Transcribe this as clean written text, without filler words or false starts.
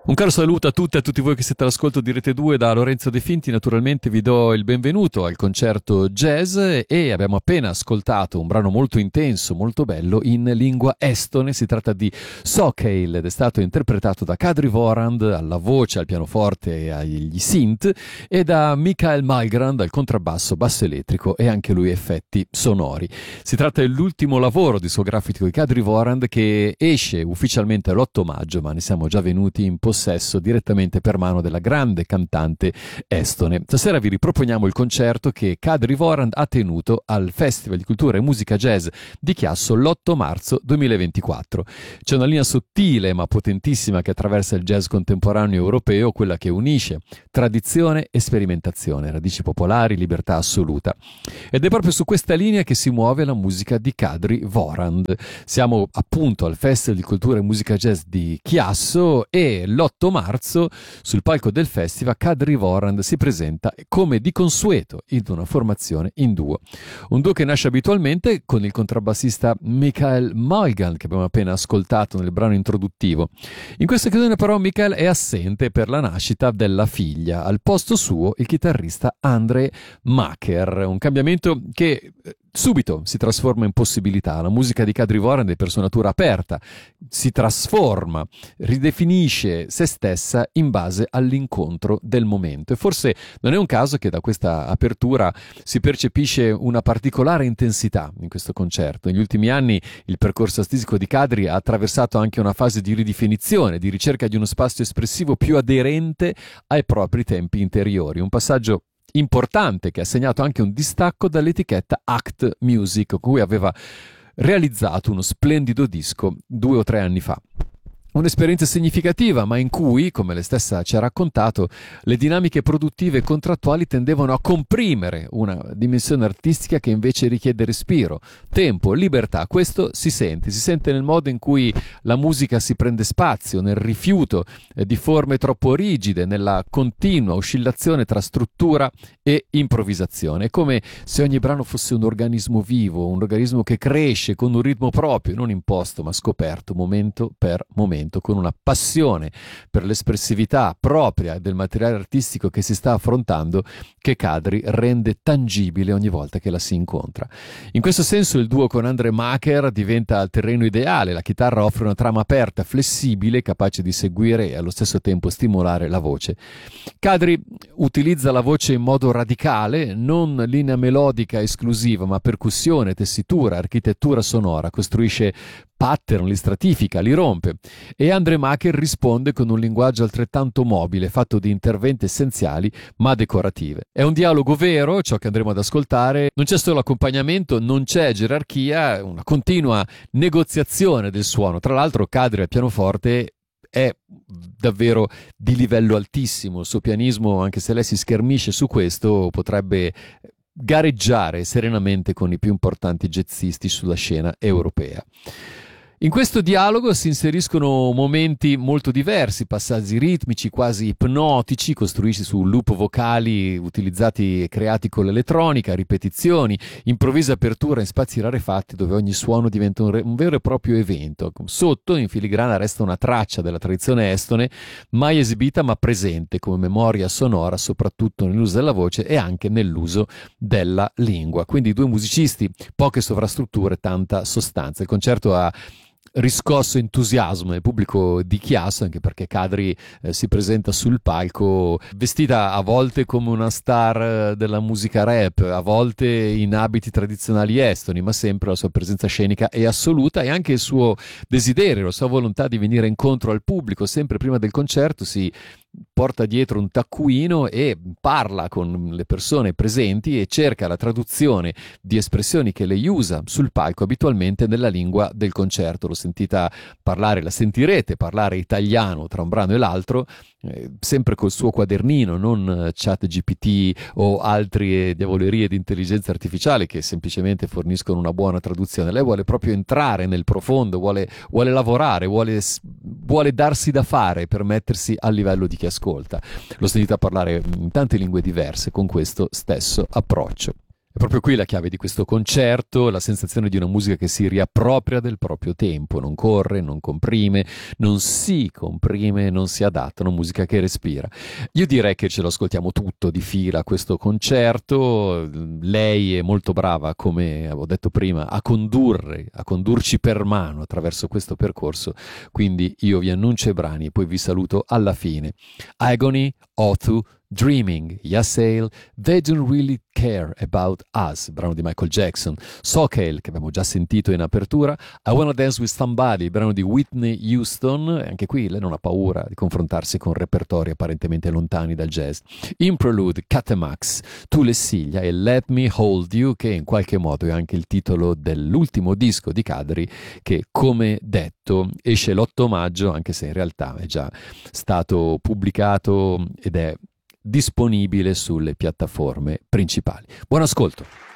Un caro saluto a tutte e a tutti voi che siete all'ascolto di Rete 2 da Lorenzo De Finti. Naturalmente vi do il benvenuto al concerto jazz e abbiamo appena ascoltato un brano molto intenso, molto bello in lingua estone. Si tratta di Sokeil ed è stato interpretato da Kadri Vorand alla voce, al pianoforte e agli synth e da Michael Malgrand al contrabbasso, basso elettrico e anche lui effetti sonori. Si tratta dell'ultimo lavoro discografico di Kadri Vorand che esce ufficialmente l'8 maggio, ma ne siamo già venuti in possesso direttamente per mano della grande cantante estone. Stasera vi riproponiamo il concerto che Kadri Vorand ha tenuto al Festival di Cultura e Musica Jazz di Chiasso l'8 marzo 2024. C'è una linea sottile ma potentissima che attraversa il jazz contemporaneo europeo, quella che unisce tradizione e sperimentazione, radici popolari, libertà assoluta. Ed è proprio su questa linea che si muove la musica di Kadri Vorand. Siamo appunto al Festival di Cultura e Musica Jazz di Chiasso e l'8 marzo sul palco del festival Kadri Vorand si presenta come di consueto in una formazione in duo. Un duo che nasce abitualmente con il contrabbassista Michael Malgrand che abbiamo appena ascoltato nel brano introduttivo. In questa occasione però Michael è assente per la nascita della figlia. Al posto suo il chitarrista Andre Maker, un cambiamento che subito si trasforma in possibilità. La musica di Kadri Vorand è per sua natura aperta, si trasforma, ridefinisce se stessa in base all'incontro del momento. E forse non è un caso che da questa apertura si percepisce una particolare intensità in questo concerto. Negli ultimi anni il percorso artistico di Kadri ha attraversato anche una fase di ridefinizione, di ricerca di uno spazio espressivo più aderente ai propri tempi interiori. Un passaggio importante che ha segnato anche un distacco dall'etichetta Act Music, con cui aveva realizzato uno splendido disco 2 o 3 anni fa. Un'esperienza significativa, ma in cui, come lei stessa ci ha raccontato, le dinamiche produttive e contrattuali tendevano a comprimere una dimensione artistica che invece richiede respiro, tempo, libertà. Questo si sente nel modo in cui la musica si prende spazio, nel rifiuto di forme troppo rigide, nella continua oscillazione tra struttura e improvvisazione. È come se ogni brano fosse un organismo vivo, un organismo che cresce con un ritmo proprio, non imposto ma scoperto, momento per momento, con una passione per l'espressività propria del materiale artistico che si sta affrontando che Kadri rende tangibile ogni volta che la si incontra. In questo senso il duo con Andre Maker diventa il terreno ideale. La chitarra offre una trama aperta, flessibile, capace di seguire e allo stesso tempo stimolare la voce. Kadri utilizza la voce in modo radicale, non linea melodica esclusiva, ma percussione, tessitura, architettura sonora, costruisce pattern, li stratifica, li rompe. E Andre Maker risponde con un linguaggio altrettanto mobile, fatto di interventi essenziali ma decorative. È un dialogo vero, ciò che andremo ad ascoltare. Non c'è solo accompagnamento, non c'è gerarchia, una continua negoziazione del suono. Tra l'altro Kadri al pianoforte è davvero di livello altissimo. Il suo pianismo, anche se lei si schermisce su questo, potrebbe gareggiare serenamente con i più importanti jazzisti sulla scena europea. In questo dialogo si inseriscono momenti molto diversi, passaggi ritmici quasi ipnotici, costruiti su loop vocali utilizzati e creati con l'elettronica, ripetizioni, improvvisa apertura in spazi rarefatti dove ogni suono diventa un vero e proprio evento. Sotto, in filigrana, resta una traccia della tradizione estone, mai esibita ma presente come memoria sonora, soprattutto nell'uso della voce e anche nell'uso della lingua. Quindi 2 musicisti, poche sovrastrutture, tanta sostanza. Il concerto ha riscosso entusiasmo nel pubblico di Chiasso, anche perché Kadri si presenta sul palco vestita a volte come una star della musica rap, a volte in abiti tradizionali estoni, ma sempre la sua presenza scenica è assoluta e anche il suo desiderio, la sua volontà di venire incontro al pubblico. Sempre prima del concerto si porta dietro un taccuino e parla con le persone presenti e cerca la traduzione di espressioni che lei usa sul palco abitualmente nella lingua del concerto. L'ho sentita parlare, la sentirete parlare italiano tra un brano e l'altro, sempre col suo quadernino, non ChatGPT o altre diavolerie di intelligenza artificiale che semplicemente forniscono una buona traduzione. Lei vuole proprio entrare nel profondo, vuole lavorare, vuole darsi da fare per mettersi a livello di chi ascolta. L'ho sentita parlare in tante lingue diverse con questo stesso approccio. È proprio qui la chiave di questo concerto, la sensazione di una musica che si riappropria del proprio tempo, non corre, non comprime, non si comprime, non si adatta, una musica che respira. Io direi che ce lo ascoltiamo tutto di fila questo concerto, lei è molto brava, come avevo detto prima, a condurci per mano attraverso questo percorso, quindi io vi annuncio i brani e poi vi saluto alla fine. Agony, O2, Dreaming, Yassail, They Don't Really Care About Us, brano di Michael Jackson, Sockale, che abbiamo già sentito in apertura, I Wanna Dance With Somebody, brano di Whitney Houston, anche qui lei non ha paura di confrontarsi con repertori apparentemente lontani dal jazz, in Prelude, Catemax, Tu Lessiglia e Let Me Hold You, che in qualche modo è anche il titolo dell'ultimo disco di Kadri, che come detto esce l'8 maggio, anche se in realtà è già stato pubblicato ed è disponibile sulle piattaforme principali. Buon ascolto!